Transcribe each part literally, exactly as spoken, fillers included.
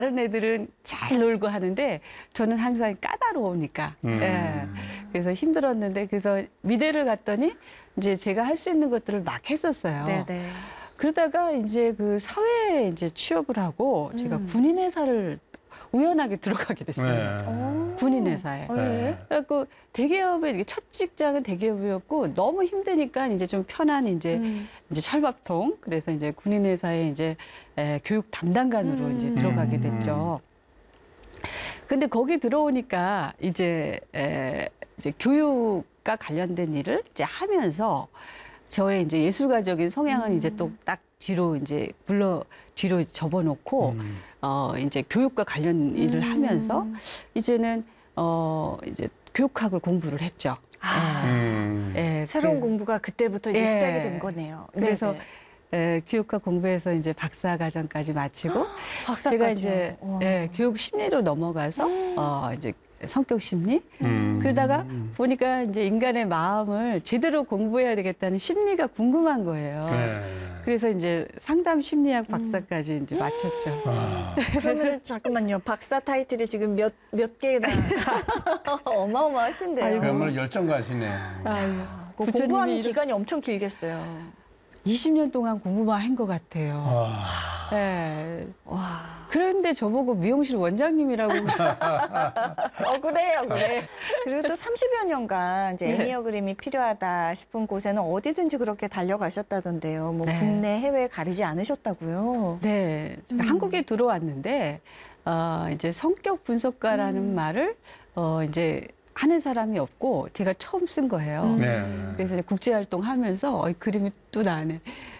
다른 애들은 잘 놀고 하는데 저는 항상 까다로우니까. 음. 예. 그래서 힘들었는데 그래서 미대를 갔더니 이제 제가 할 수 있는 것들을 막 했었어요. 네네. 그러다가 이제 그 사회에 이제 취업을 하고 제가 음. 군인회사를 우연하게 들어가게 됐어요. 네. 군인회사에. 어, 예. 그래갖고 대기업에 이게 첫 직장은 대기업이었고 너무 힘드니까 이제 좀 편한 이제 음. 이제 철밥통. 그래서 이제 군인회사에 이제 에, 교육 담당관으로 음. 이제 들어가게 음. 됐죠. 근데 거기 들어오니까 이제 에, 이제 교육과 관련된 일을 이제 하면서 저의 이제 예술가적인 성향은 음. 이제 또 딱 뒤로 이제 물러 뒤로 접어놓고 음. 어 이제 교육과 관련 일을 음. 하면서 이제는 어 이제 교육학을 공부를 했죠. 아, 음. 예, 새로운 그- 공부가 그때부터 이제 예. 시작이 된 거네요. 그래서 네네. 예, 교육학 공부해서 이제 박사 과정까지 마치고 박사까지요. 제가 이제 와. 예, 교육 심리로 넘어가서 어 이제 성격 심리 음. 그러다가 보니까 이제 인간의 마음을 제대로 공부해야 되겠다는 심리가 궁금한 거예요. 네. 그래서 이제 상담 심리학 박사까지 이제 마쳤죠. 아. 그러면 잠깐만요. 박사 타이틀이 지금 몇, 몇 개나. 어마어마하신데요. 그야말로 열정가시네. 아유, 그 부처님이 공부하는 이런- 기간이 엄청 길겠어요. 이십 년 동안 공부만 한 것 같아요. 와. 예. 와. 그런데 저보고 미용실 원장님이라고 억울해, 억울해. 그리고 또 삼십여 년간 이제 네. 애니어그램이 필요하다 싶은 곳에는 어디든지 그렇게 달려가셨다던데요. 뭐 네. 국내, 해외 가리지 않으셨다고요. 네, 제가 음. 한국에 들어왔는데 어, 이제 성격 분석가라는 음. 말을 어, 이제 하는 사람이 없고 제가 처음 쓴 거예요. 음. 네. 그래서 이제 국제 활동하면서 어, 이 그림이 또 나네.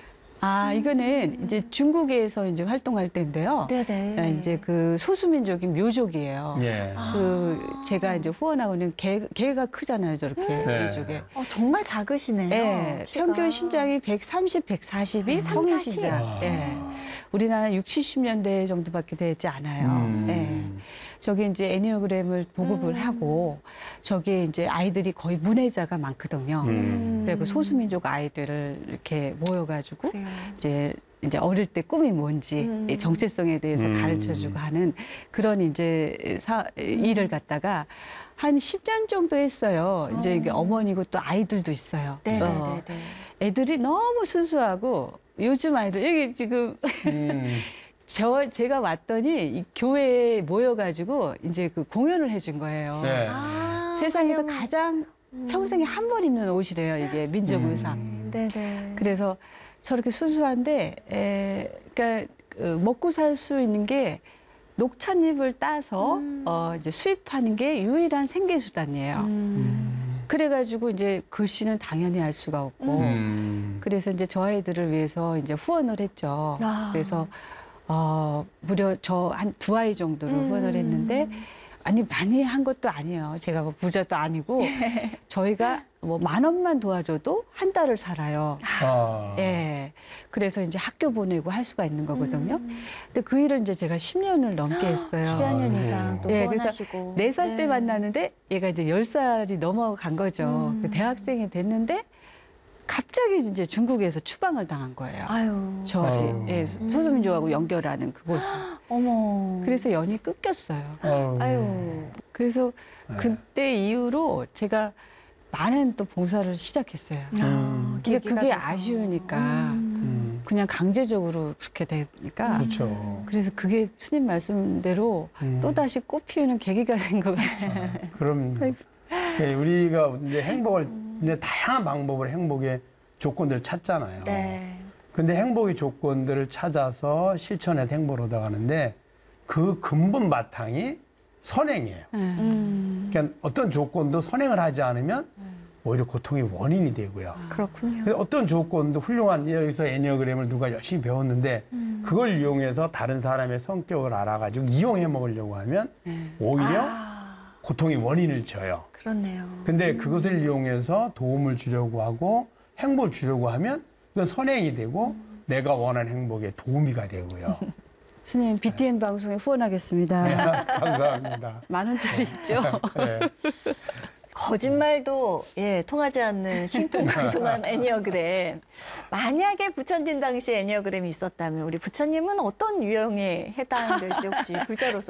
아, 음. 이거는 이제 중국에서 이제 활동할 때인데요. 네네. 아, 이제 그 소수민족인 묘족이에요. 예. 아. 그 제가 이제 후원하고 있는 개, 개가 크잖아요, 저렇게 네. 이쪽에. 어, 정말 작으시네요. 예, 키가. 평균 신장이 백삼십, 백사십이 삼, 성인 사십. 신장. 와. 예. 우리나라 육십, 칠십 년대 정도밖에 되지 않아요. 음. 예. 저기 이제 애니어그램을 보급을 음. 하고 저기 이제 아이들이 거의 문해자가 많거든요. 음. 그리고 소수민족 아이들을 이렇게 모여가지고 그래요. 이제 이제 어릴 때 꿈이 뭔지 음. 이 정체성에 대해서 음. 가르쳐주고 하는 그런 이제 사, 일을 갖다가 한 십 년 정도 했어요. 이제 이게 어. 어머니고 또 아이들도 있어요. 어, 네네네. 애들이 너무 순수하고 요즘 아이들 여기 지금 음. 저 제가 왔더니 이 교회에 모여가지고 이제 그 공연을 해준 거예요. 네. 아, 세상에서 환영. 가장 음. 평생에 한 번 입는 옷이래요. 이게 민족 의상. 음. 네네. 그래서 저렇게 순수한데, 에, 그러니까 그 먹고 살 수 있는 게 녹찻잎을 따서 음. 어, 이제 수입하는 게 유일한 생계 수단이에요. 음. 그래가지고 이제 글씨는 당연히 알 수가 없고, 음. 그래서 이제 저 아이들을 위해서 이제 후원을 했죠. 아. 그래서 어, 무려 저 한 두 아이 정도를 음. 후원을 했는데. 아니 많이 한 것도 아니에요. 제가 뭐 부자도 아니고 저희가 뭐 만 원만 도와줘도 한 달을 살아요. 아. 예. 그래서 이제 학교 보내고 할 수가 있는 거거든요. 음. 근데 그 일을 이제 제가 십 년을 넘게 했어요. 십여 년 아이고. 이상 또 예, 그래서 후원하시고. 네 살 때 네. 만나는데 얘가 이제 열 살이 넘어간 거죠. 음. 그 대학생이 됐는데 갑자기 이제 중국에서 추방을 당한 거예요. 아유. 저기 아유. 예, 소수민족하고 연결하는 그곳을. 어머. 그래서 연이 끊겼어요. 아유. 아유. 그래서 네. 그때 이후로 제가 많은 또 봉사를 시작했어요. 아, 음. 근데 계기가 그게 돼서. 아쉬우니까 음. 음. 그냥 강제적으로 그렇게 되니까 그렇죠. 그래서 그게 스님 말씀대로 음. 또다시 꽃피우는 계기가 된 것 같아요. 그럼 예, 우리가 이제 행복을 이제 다양한 방법으로 행복의 조건들을 찾잖아요. 네. 근데 행복의 조건들을 찾아서 실천해서 행복을 얻어가는데 그 근본 바탕이 선행이에요. 네. 음. 그러니까 어떤 조건도 선행을 하지 않으면 오히려 고통의 원인이 되고요. 그렇군요. 그래서 어떤 조건도 훌륭한 여기서 애니어그램을 누가 열심히 배웠는데 음. 그걸 이용해서 다른 사람의 성격을 알아가지고 이용해 먹으려고 하면 네. 오히려 아, 고통의 원인을 져요. 그렇네요. 근데 그것을 이용해서 도움을 주려고 하고 행복을 주려고 하면 그건 선행이 되고 내가 원하는 행복에 도우미가 되고요. 스님 비티엠 방송에 후원하겠습니다. 네, 감사합니다. 만 원짜리 있죠? 네. 거짓말도 예 통하지 않는 신통방통한 애니어그램. 만약에 부처님 당시 애니어그램이 있었다면 우리 부처님은 어떤 유형에 해당될지 혹시 글자로서